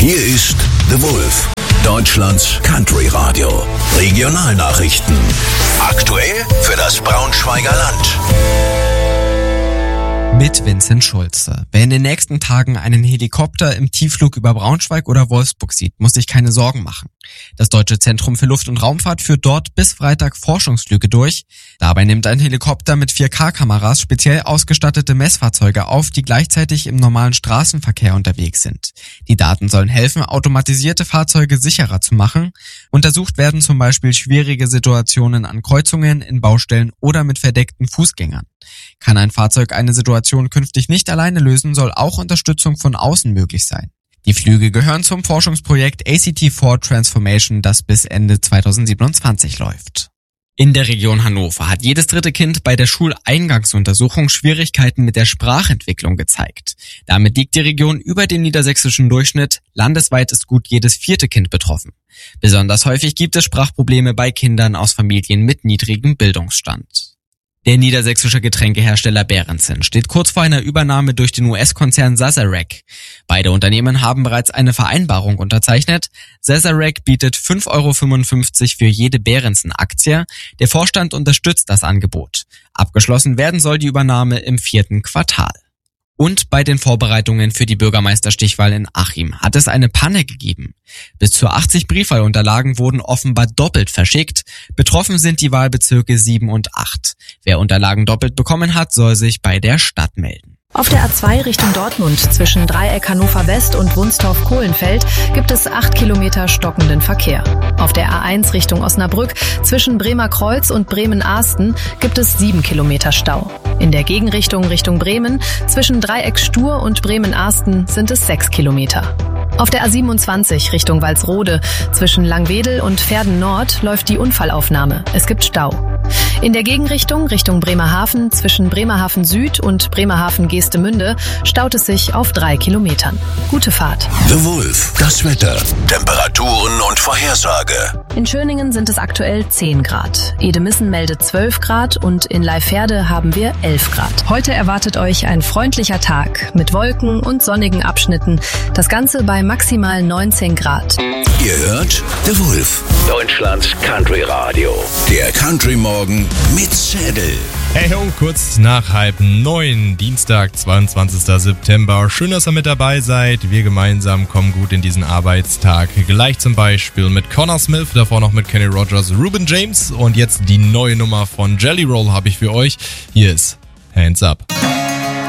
Hier ist The Wolf, Deutschlands Country Radio. Regionalnachrichten. Aktuell für das Braunschweiger Land. Mit Vincent Schulze. Wer in den nächsten Tagen einen Helikopter im Tiefflug über Braunschweig oder Wolfsburg sieht, muss sich keine Sorgen machen. Das Deutsche Zentrum für Luft- und Raumfahrt führt dort bis Freitag Forschungsflüge durch. Dabei nimmt ein Helikopter mit 4K-Kameras speziell ausgestattete Messfahrzeuge auf, die gleichzeitig im normalen Straßenverkehr unterwegs sind. Die Daten sollen helfen, automatisierte Fahrzeuge sicherer zu machen. Untersucht werden zum Beispiel schwierige Situationen an Kreuzungen, in Baustellen oder mit verdeckten Fußgängern. Kann ein Fahrzeug eine Situation künftig nicht alleine lösen, soll auch Unterstützung von außen möglich sein. Die Flüge gehören zum Forschungsprojekt ACT4 Transformation, das bis Ende 2027 läuft. In der Region Hannover hat jedes dritte Kind bei der Schuleingangsuntersuchung Schwierigkeiten mit der Sprachentwicklung gezeigt. Damit liegt die Region über dem niedersächsischen Durchschnitt. Landesweit ist gut jedes vierte Kind betroffen. Besonders häufig gibt es Sprachprobleme bei Kindern aus Familien mit niedrigem Bildungsstand. Der niedersächsische Getränkehersteller Behrensen steht kurz vor einer Übernahme durch den US-Konzern Sazerac. Beide Unternehmen haben bereits eine Vereinbarung unterzeichnet. Sazerac bietet 5,55 € für jede Behrensen-Aktie. Der Vorstand unterstützt das Angebot. Abgeschlossen werden soll die Übernahme im 4. Quartal. Und bei den Vorbereitungen für die Bürgermeisterstichwahl in Achim hat es eine Panne gegeben. Bis zu 80 Briefwahlunterlagen wurden offenbar doppelt verschickt. Betroffen sind die Wahlbezirke 7 und 8. Wer Unterlagen doppelt bekommen hat, soll sich bei der Stadt melden. Auf der A2 Richtung Dortmund zwischen Dreieck Hannover West und Wunstorf-Kohlenfeld gibt es 8 Kilometer stockenden Verkehr. Auf der A1 Richtung Osnabrück zwischen Bremer Kreuz und Bremen-Ahsten gibt es 7 Kilometer Stau. In der Gegenrichtung Richtung Bremen zwischen Dreieck Stur und Bremen-Ahsten sind es 6 Kilometer. Auf der A27 Richtung Walsrode zwischen Langwedel und Verden Nord läuft die Unfallaufnahme. Es gibt Stau. In der Gegenrichtung Richtung Bremerhaven zwischen Bremerhaven Süd und Bremerhaven Geestemünde staut es sich auf 3 Kilometern. Gute Fahrt. The Wolf, das Wetter, Temperaturen und Vorhersage. In Schöningen sind es aktuell 10 Grad. Edemissen meldet 12 Grad und in Leiferde haben wir 11 Grad. Heute erwartet euch ein freundlicher Tag mit Wolken und sonnigen Abschnitten. Das Ganze bei maximal 19 Grad. Ihr hört The Wolf, Deutschlands Country Radio. Der Country Morgen mit Zädel. Hey ho, kurz nach 8:30, Dienstag, 22. September. Schön, dass ihr mit dabei seid. Wir gemeinsam kommen gut in diesen Arbeitstag. Gleich zum Beispiel mit Connor Smith, davor noch mit Kenny Rogers, Ruben James und jetzt die neue Nummer von Jelly Roll habe ich für euch. Hier ist Hands Up.